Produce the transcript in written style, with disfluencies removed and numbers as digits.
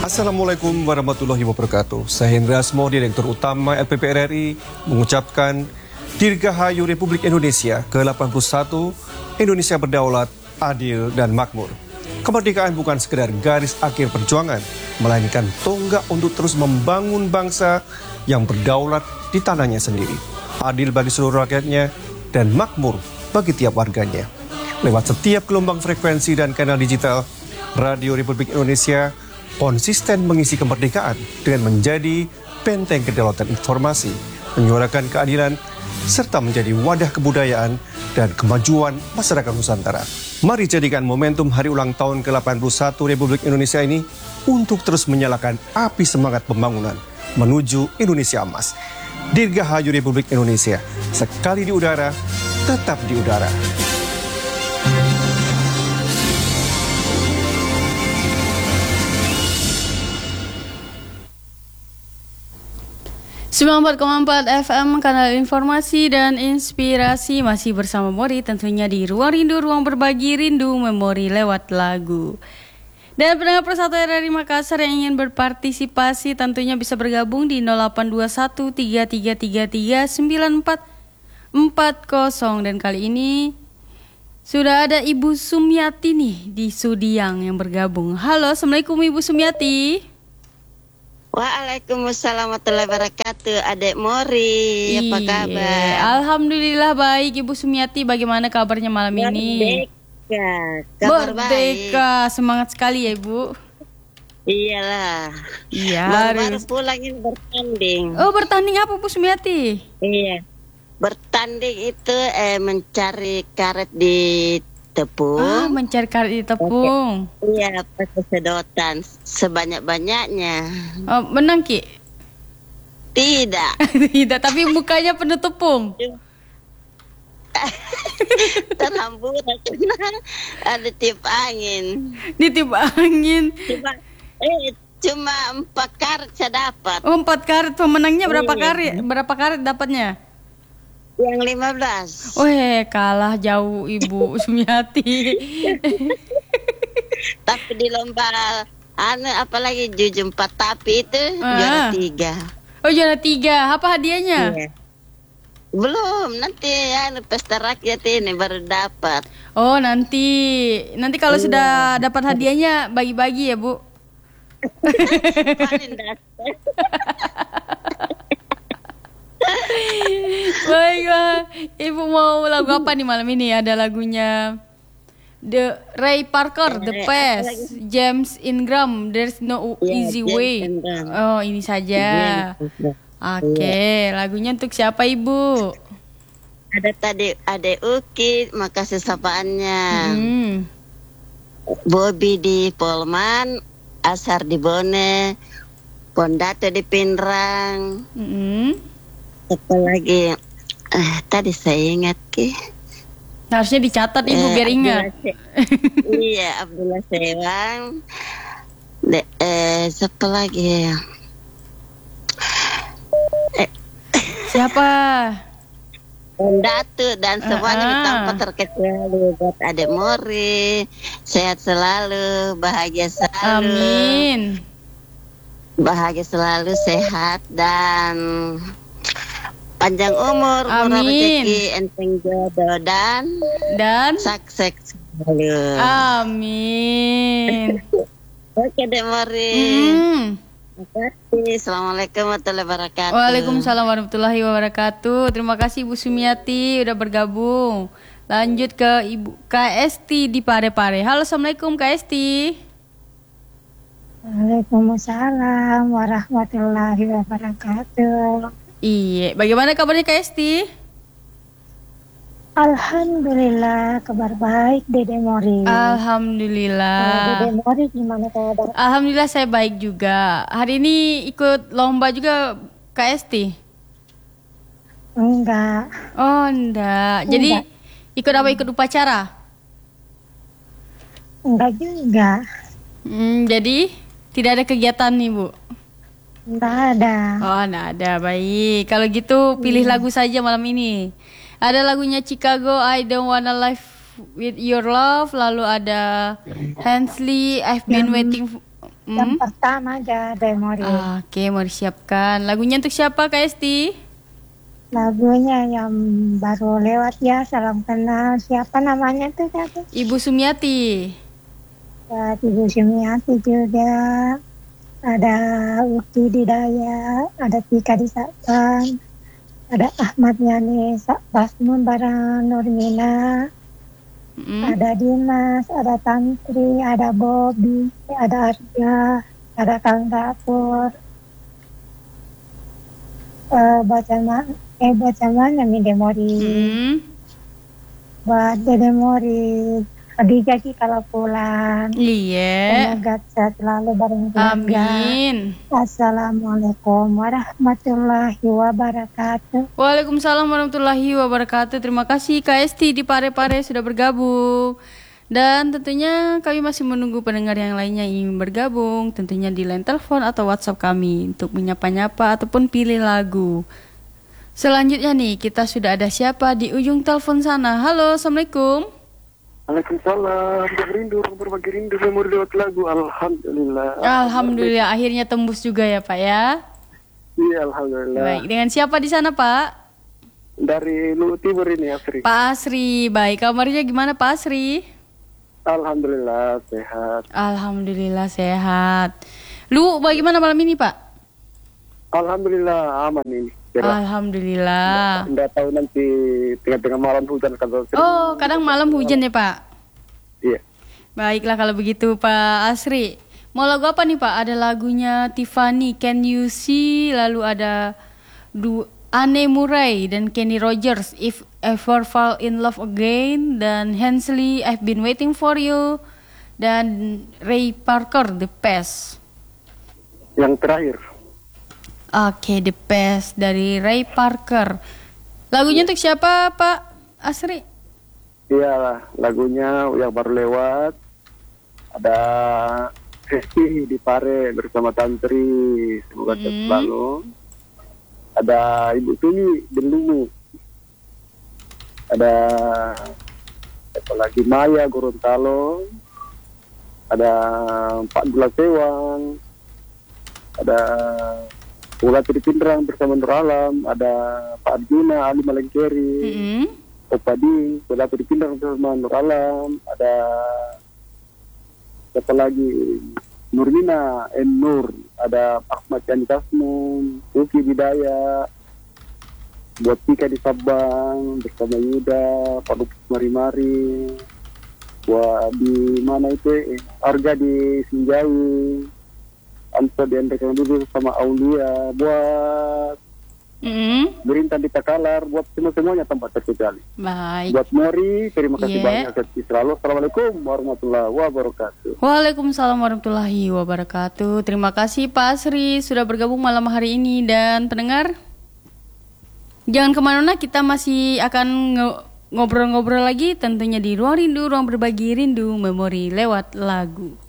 Assalamualaikum warahmatullahi wabarakatuh. Saya Hendra Asmo, Direktur Utama LPP RRI, mengucapkan Dirgahayu Republik Indonesia ke-81, Indonesia berdaulat, adil, dan makmur. Kemerdekaan bukan sekedar garis akhir perjuangan, melainkan tonggak untuk terus membangun bangsa yang berdaulat di tanahnya sendiri, adil bagi seluruh rakyatnya, dan makmur bagi tiap warganya. Lewat setiap gelombang frekuensi dan kanal digital, Radio Republik Indonesia konsisten mengisi kemerdekaan dengan menjadi benteng kedaulatan informasi, menyuarakan keadilan, serta menjadi wadah kebudayaan dan kemajuan masyarakat Nusantara. Mari jadikan momentum hari ulang tahun ke-81 Republik Indonesia ini untuk terus menyalakan api semangat pembangunan menuju Indonesia Emas. Dirgahayu Republik Indonesia, sekali di udara, tetap di udara. 94,4 FM, kanal informasi dan inspirasi, masih bersama Mori tentunya di Ruang Rindu, ruang berbagi rindu memori lewat lagu. Dan pendengar Persatu RRI Makassar yang ingin berpartisipasi tentunya bisa bergabung di 0821 3333 9440. Dan kali ini sudah ada Ibu Sumiati nih di Sudiang yang bergabung. Halo, Assalamualaikum Ibu Sumiati. Waalaikumsalam warahmatullahi wabarakatuh. Adek Mori, apa kabar? Alhamdulillah baik Ibu Sumiati. Bagaimana kabarnya malam ini? Kabar Merdeka, semangat sekali ya Ibu. Iyalah. Iya. Baru pulang ini bertanding. Oh, bertanding apa Bu Sumiati? Iya. Bertanding itu mencari karet di tepung. Ah, mencari karet di tepung. Iya, pakai sedotan sebanyak-banyaknya. Oh, menang Ki? Tidak. Tidak, tapi mukanya penuh tepung. Terhamburan karena ada tiup angin. Ditiup angin. Cuma 4 karet saya dapat. Oh, 4 karet. Pemenangnya berapa karet? Berapa karet dapatnya? Yang 15. Weh, kalah jauh Ibu Sumiati. Tapi di lomba apalagi jujur 4 tapi itu juara 3. Oh, juara 3. Apa hadiahnya? Iya. Belum, nanti pesta rakyat ini baru dapat. Oh, nanti kalau sudah dapat hadiahnya bagi-bagi ya, Bu. Paling dasar. Baiklah, Ibu mau lagu apa nih malam ini? Ada lagunya The Ray Parker, The Best, James Ingram, There's No Easy Way. Oh, ini saja. Oke, lagunya untuk siapa Ibu? Ada tadi Ade Uki, makasih sapaannya. Bobby di Polman, Asar di Bone, Pondato di Pinrang. Apa lagi? Tadi saya ingat Ki. Harusnya dicatat Ibu biar ingat. Iya, Abdullah Sewang. Siapa lagi ya? Siapa? Datu dan semuanya tanpa terkecuali buat Adek Mori. Sehat selalu, bahagia selalu. Amin. Bahagia selalu, sehat dan panjang umur, murah rezeki, enteng jodoh dan sukses selalu. Amin. Oke Dek Mori. Terima kasih. Assalamualaikum warahmatullahi wabarakatuh. Waalaikumsalam warahmatullahi wabarakatuh. Terima kasih Ibu Sumiati udah bergabung. Lanjut ke Ibu KST di Parepare. Halo, Assalamualaikum KST. Waalaikumsalam warahmatullahi wabarakatuh. Iya, bagaimana kabarnya KST? Alhamdulillah, kabar baik Dede Mori. Alhamdulillah. Dede Mori gimana kabar? Alhamdulillah saya baik juga. Hari ini ikut lomba juga KST? Enggak. Oh, enggak. Jadi ikut apa? Ikut upacara? Enggak juga. Jadi tidak ada kegiatan nih Bu? Enggak ada. Oh, enggak ada. Baik. Kalau gitu pilih lagu saja malam ini. Ada lagunya Chicago, I Don't Wanna Live With Your Love. Lalu ada Hensley, I've Been Waiting Yang pertama aja Demori. Oke, mau disiapkan. Lagunya untuk siapa Kak Esti? Lagunya yang baru lewat ya, salam kenal. Siapa namanya tuh tadi? Ibu Sumiati. Ya, Ibu Sumiati juga. Ada Uki Didaya, ada Tika di Sakban, ada Ahmad Yani Basmun bareng Nurmina, ada Dimas, ada Tantri, ada Bobby, ada Arja, ada Kang Dapur. Baca mana nih Demori? Buat Demori. Khadijah sih kalau pulang. Iya. Semoga sehat selalu bareng keluarga. Amin. Assalamualaikum warahmatullahi wabarakatuh. Waalaikumsalam warahmatullahi wabarakatuh. Terima kasih Kak Esti di Pare-Pare sudah bergabung. Dan tentunya kami masih menunggu pendengar yang lainnya yang ingin bergabung. Tentunya di line telepon atau WhatsApp kami untuk menyapa-nyapa ataupun pilih lagu. Selanjutnya nih kita sudah ada siapa di ujung telepon sana. Halo, Assalamualaikum. Waalaikumsalam, berbagi rindu memori lewat lagu. Alhamdulillah. Alhamdulillah, akhirnya tembus juga ya Pak ya. Iya, alhamdulillah. Baik, dengan siapa di sana Pak? Dari Luwu Timur ini, Asri. Pak Asri, baik. Kabarnya gimana Pak Asri? Alhamdulillah sehat. Alhamdulillah sehat. Lu bagaimana malam ini Pak? Alhamdulillah aman ini. Cerah. Alhamdulillah. Nggak tahu nanti tengah-tengah malam hujan kalau Oh, kadang malam hujan ya Pak? Iya. Baiklah kalau begitu Pak Asri. Mau lagu apa nih Pak? Ada lagunya Tiffany, Can You See? Lalu ada Anne Murray dan Kenny Rogers, If Ever Fall in Love Again. Dan Hensley, I've Been Waiting For You. Dan Ray Parker, The Past. Yang terakhir. Oke, The Past dari Ray Parker. Lagunya untuk siapa Pak Asri? Iya, lagunya yang baru lewat. Ada Resti di Pare bersama Tantri. Semoga sehat selalu. Ada Ibu Tumi di Luwu. Ada apa lagi, Maya Gorontalo. Ada Pak Dula Sewang. Ada Ulati di Pindrang bersama Nur Alam, ada Pak Arjuna, Ali Malengkeri, Opading, Ulati di Pindrang bersama Nur Alam, ada siapa lagi, Nurmina, Nur, ada Ahmad Yani Kasmun, Uki Bidaya, buat Tika di Sabang bersama Yuda, Pak Lupus Mari-Mari, buat di mana itu, Arga di Sinjawi, Anto diantarkan dulu sama Aulia, buat Berintan di Takalar, buat semuanya tempat terkecuali. Baik. Buat Mori, terima kasih Yeah. banyak. Selalu. Assalamualaikum warahmatullahi wabarakatuh. Waalaikumsalam warahmatullahi wabarakatuh. Terima kasih Pak Asri sudah bergabung malam hari ini. Dan pendengar, jangan kemana-mana, kita masih akan ngobrol-ngobrol lagi tentunya di Ruang Rindu, Ruang Berbagi Rindu Memori lewat lagu.